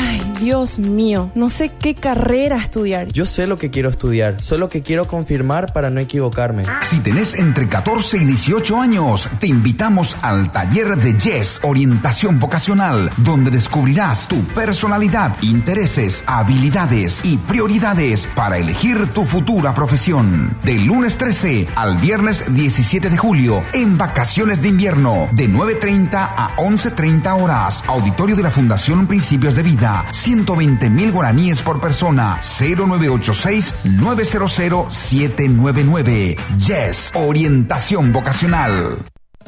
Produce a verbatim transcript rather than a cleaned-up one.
Ay, Dios mío, no sé qué carrera estudiar. Yo sé lo que quiero estudiar, solo que quiero confirmar para no equivocarme. Si tenés entre catorce y dieciocho años, te invitamos al taller de Yes Orientación Vocacional, donde descubrirás tu personalidad, intereses, habilidades y prioridades para elegir tu futura profesión. Del lunes trece al viernes diecisiete de julio, en vacaciones de invierno, de nueve treinta a once treinta horas. Auditorio de la Fundación Principios de Vida, ciento veinte mil guaraníes por persona, cero nueve ocho seis nueve cero cero siete nueve nueve. Yes Orientación Vocacional.